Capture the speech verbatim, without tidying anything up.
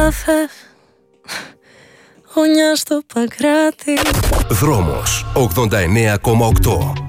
καφέ, γωνιά στο Παγκράτη. Δρόμος ογδόντα εννέα κόμμα οκτώ.